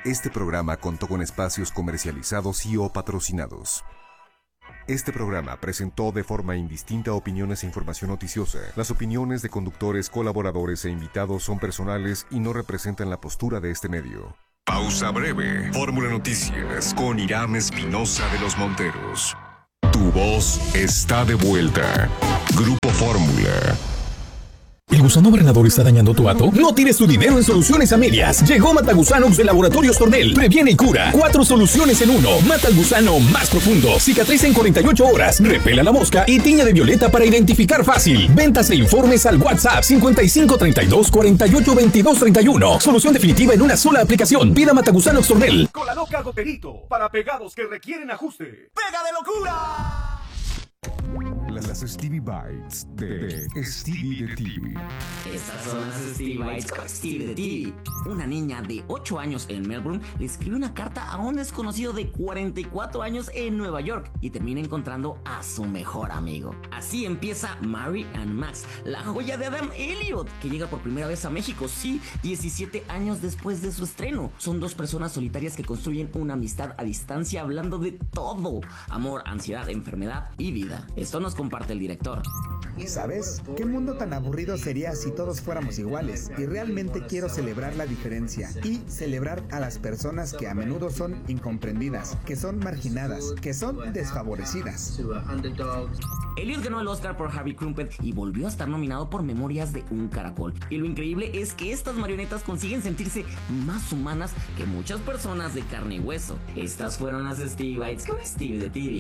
Este programa contó con espacios comercializados y o patrocinados. Este programa presentó de forma indistinta opiniones e información noticiosa. Las opiniones de conductores, colaboradores e invitados son personales y no representan la postura de este medio. Pausa breve. Fórmula Noticias con Irán Espinosa de los Monteros. Tu voz está de vuelta. Grupo Fórmula. ¿El gusano barrenador está dañando tu hato? No tires tu dinero en soluciones a medias. Llegó Matagusanox de Laboratorios Tornel. Previene y cura. 4 soluciones en uno. Mata al gusano más profundo. Cicatriza en 48 horas. Repela la mosca y tiña de violeta para identificar fácil. Ventas e informes al WhatsApp 5532 48 22 31. Solución definitiva en una sola aplicación. Pida Matagusanox Tornel. Con la loca Goterito. Para pegados que requieren ajuste. ¡Pega de locura! Las Stevie Bites de Stevie de TV. Estas son las Stevie Bites con Stevie de TV. Una niña de 8 años en Melbourne le escribe una carta a un desconocido de 44 años en Nueva York y termina encontrando a su mejor amigo. Así empieza Mary and Max, la joya de Adam Elliot, que llega por primera vez a México, sí, 17 años después de su estreno. Son dos personas solitarias que construyen una amistad a distancia hablando de todo: amor, ansiedad, enfermedad y vida. Esto nos comparte el director. ¿Sabes? ¿Qué mundo tan aburrido sería si todos fuéramos iguales? Y realmente quiero celebrar la diferencia y celebrar a las personas que a menudo son incomprendidas, que son marginadas, que son desfavorecidas. Elliot ganó el Oscar por Harvey Crumpet y volvió a estar nominado por Memorias de un Caracol. Y lo increíble es que estas marionetas consiguen sentirse más humanas que muchas personas de carne y hueso. Estas fueron las Stevie Bites con Stevie de TV.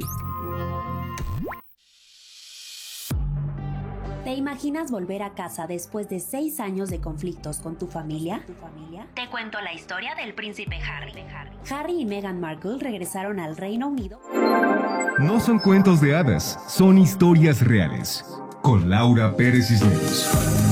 ¿Te imaginas volver a casa después de 6 años de conflictos con tu familia? Te cuento la historia del príncipe Harry. Harry y Meghan Markle regresaron al Reino Unido. No son cuentos de hadas, son historias reales. Con Laura Pérez Cisneros.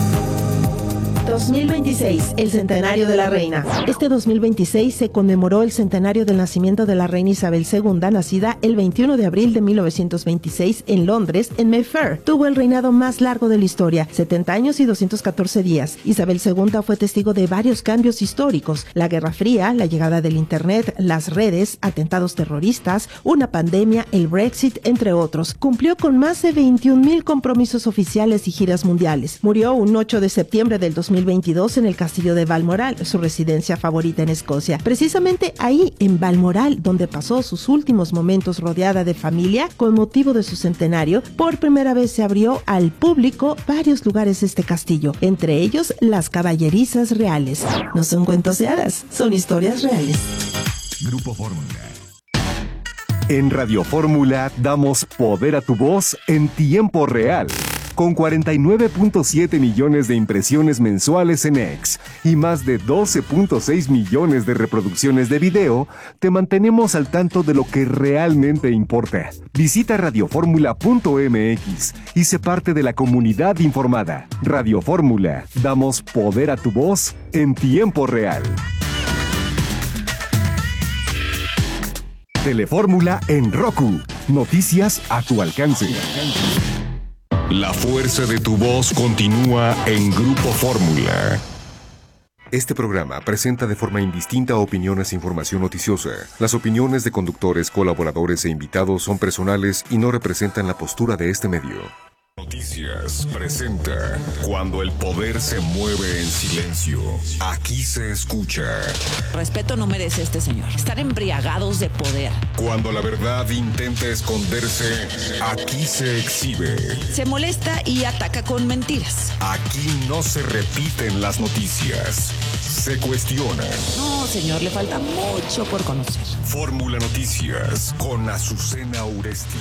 2026, el centenario de la reina. Este 2026 se conmemoró el centenario del nacimiento de la reina Isabel II, nacida el 21 de abril de 1926 en Londres, en Mayfair. Tuvo el reinado más largo de la historia, 70 años y 214 días. Isabel II fue testigo de varios cambios históricos: la Guerra Fría, la llegada del Internet, las redes, atentados terroristas, una pandemia, el Brexit, entre otros. Cumplió con más de 21,000 compromisos oficiales y giras mundiales. Murió un 8 de septiembre del 2022 en el castillo de Balmoral, su residencia favorita en Escocia. Precisamente ahí, en Balmoral, donde pasó sus últimos momentos rodeada de familia, con motivo de su centenario, por primera vez se abrió al público varios lugares de este castillo, entre ellos las caballerizas reales. No son cuentos de hadas, son historias reales. Grupo Fórmula. En Radio Fórmula damos poder a tu voz en tiempo real. Con 49.7 millones de impresiones mensuales en X y más de 12.6 millones de reproducciones de video, te mantenemos al tanto de lo que realmente importa. Visita radioformula.mx y sé parte de la comunidad informada. Radio Fórmula, damos poder a tu voz en tiempo real. Telefórmula en Roku. Noticias a tu alcance. La fuerza de tu voz continúa en Grupo Fórmula. Este programa presenta de forma indistinta opiniones e información noticiosa. Las opiniones de conductores, colaboradores e invitados son personales y no representan la postura de este medio. Noticias presenta Cuando el poder se mueve en silencio. Aquí se escucha. Respeto no merece este señor. Estar embriagados de poder. Cuando la verdad intenta esconderse, aquí se exhibe. Se molesta y ataca con mentiras. Aquí no se repiten las noticias, se cuestionan. No, señor, le falta mucho por conocer. Fórmula Noticias con Azucena Uresti.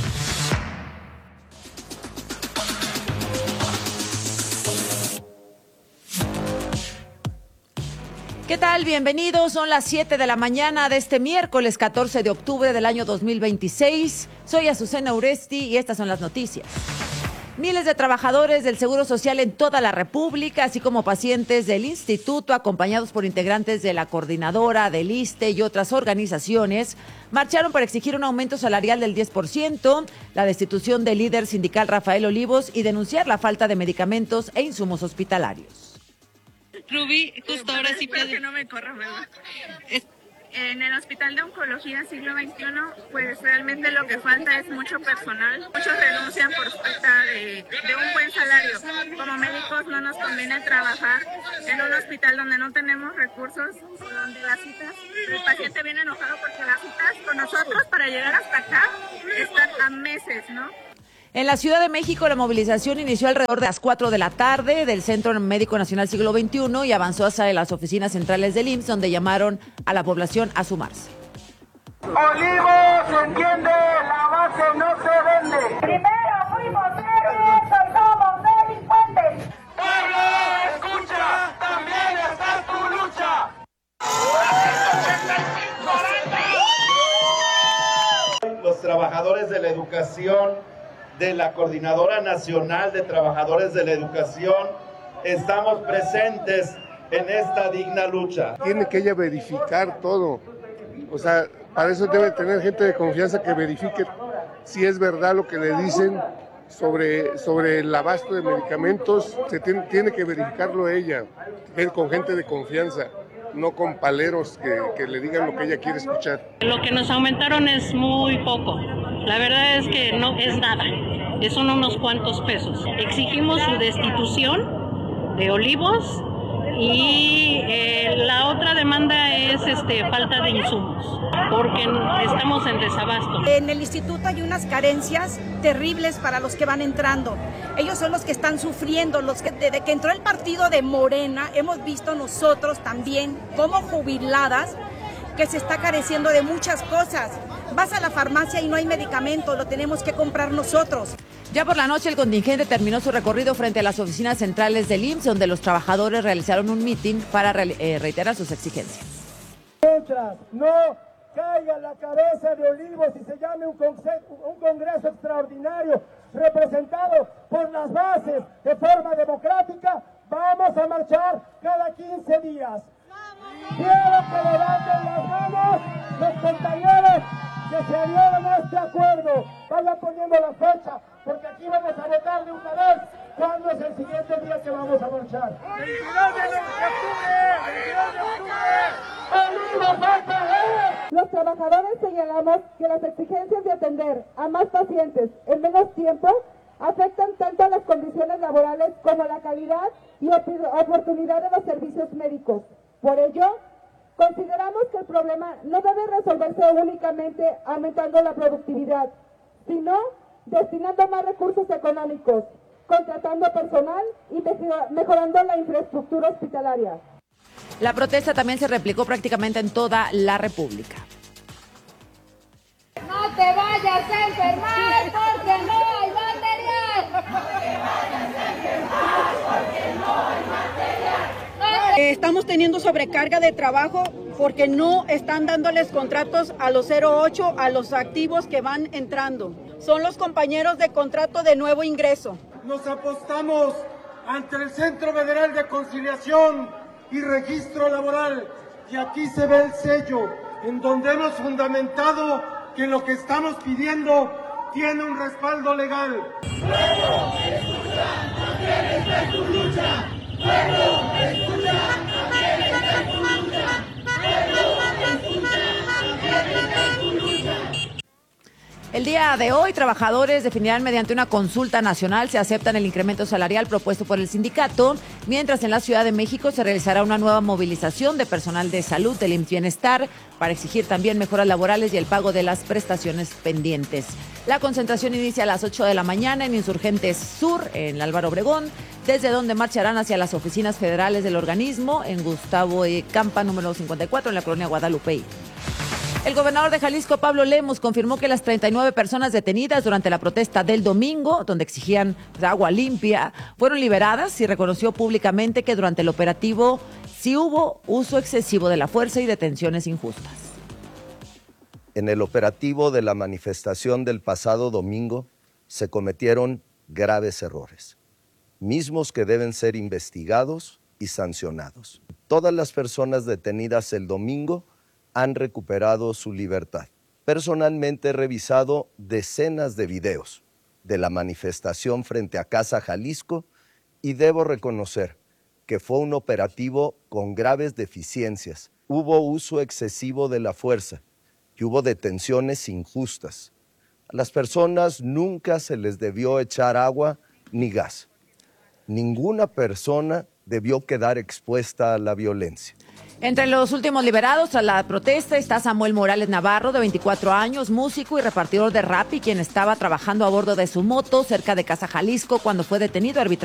¿Qué tal? Bienvenidos. Son las 7 de la mañana de este miércoles 14 de octubre del año 2026. Soy Azucena Uresti y estas son las noticias. Miles de trabajadores del Seguro Social en toda la República, así como pacientes del instituto, acompañados por integrantes de la coordinadora, del ISSSTE y otras organizaciones, marcharon para exigir un aumento salarial del 10%, la destitución del líder sindical Rafael Olivos y denunciar la falta de medicamentos e insumos hospitalarios. Rubí, justo ahora sí puedo. Que no me corra, ¿verdad? En el Hospital de Oncología Siglo XXI, pues realmente lo que falta es mucho personal. Muchos renuncian por falta de un buen salario. Como médicos no nos conviene trabajar en un hospital donde no tenemos recursos, donde las citas, el paciente viene enojado porque las citas con nosotros para llegar hasta acá están a meses, ¿no? En la Ciudad de México, la movilización inició alrededor de las 4 de la tarde del Centro Médico Nacional Siglo XXI y avanzó hacia las oficinas centrales del IMSS, donde llamaron a la población a sumarse. Olivos, se entiende, la base no se vende. Primero fuimos serios, hoy somos delincuentes. Pueblo, escucha, también está tu lucha. Los trabajadores de la educación, de la Coordinadora Nacional de Trabajadores de la Educación, estamos presentes en esta digna lucha. Tiene que ella verificar todo, o sea, para eso debe tener gente de confianza que verifique si es verdad lo que le dicen sobre el abasto de medicamentos. Tiene que verificarlo ella, con gente de confianza, no con paleros que le digan lo que ella quiere escuchar. Lo que nos aumentaron es muy poco, la verdad es que no es nada, son unos cuantos pesos. Exigimos su destitución de Olivos y la otra demanda es falta de insumos, porque estamos en desabasto. En el instituto hay unas carencias terribles para los que van entrando. Ellos son los que están sufriendo, desde que entró el partido de Morena, hemos visto nosotros también como jubiladas que se está careciendo de muchas cosas. Vas a la farmacia y no hay medicamento, lo tenemos que comprar nosotros. Ya por la noche el contingente terminó su recorrido frente a las oficinas centrales del IMSS, donde los trabajadores realizaron un mitin para reiterar sus exigencias. Mientras no caiga la cabeza de Olivos y se llame un congreso extraordinario representado por las bases de forma democrática, vamos a marchar cada 15 días. Quiero que levanten las manos los compañeros que se adhieron a este acuerdo. Vayan poniendo la fecha, porque aquí vamos a votar de una vez cuándo es el siguiente día que vamos a marchar. ¡22 de octubre! Los trabajadores señalamos que las exigencias de atender a más pacientes en menos tiempo afectan tanto a las condiciones laborales como a la calidad y oportunidad de los servicios médicos. Por ello, consideramos que el problema no debe resolverse únicamente aumentando la productividad, sino destinando más recursos económicos, contratando personal y mejorando la infraestructura hospitalaria. La protesta también se replicó prácticamente en toda la República. No te vayas a enfermar porque no hay material. No te vayas a enfermar porque no hay material. Estamos teniendo sobrecarga de trabajo porque no están dándoles contratos a los 08, a los activos que van entrando. Son los compañeros de contrato de nuevo ingreso. Nos apostamos ante el Centro Federal de Conciliación y Registro Laboral y aquí se ve el sello en donde hemos fundamentado que lo que estamos pidiendo tiene un respaldo legal. Pueblo, escucha, también está en tu lucha. Pueblo, escucha, también está en tu lucha. Pueblo, escucha, también está en tu lucha. El día de hoy, trabajadores definirán mediante una consulta nacional si aceptan el incremento salarial propuesto por el sindicato, mientras en la Ciudad de México se realizará una nueva movilización de personal de salud del IMSS Bienestar para exigir también mejoras laborales y el pago de las prestaciones pendientes. La concentración inicia a las 8 de la mañana en Insurgentes Sur, en Álvaro Obregón, desde donde marcharán hacia las oficinas federales del organismo en Gustavo E. Campa, número 54, en la colonia Guadalupe. El gobernador de Jalisco, Pablo Lemus, confirmó que las 39 personas detenidas durante la protesta del domingo, donde exigían agua limpia, fueron liberadas y reconoció públicamente que durante el operativo sí hubo uso excesivo de la fuerza y detenciones injustas. En el operativo de la manifestación del pasado domingo se cometieron graves errores, mismos que deben ser investigados y sancionados. Todas las personas detenidas el domingo han recuperado su libertad. Personalmente he revisado decenas de videos de la manifestación frente a Casa Jalisco y debo reconocer que fue un operativo con graves deficiencias. Hubo uso excesivo de la fuerza y hubo detenciones injustas. A las personas nunca se les debió echar agua ni gas. Ninguna persona debió quedar expuesta a la violencia. Entre los últimos liberados tras la protesta está Samuel Morales Navarro, de 24 años, músico y repartidor de Rappi, quien estaba trabajando a bordo de su moto cerca de Casa Jalisco cuando fue detenido arbitrariamente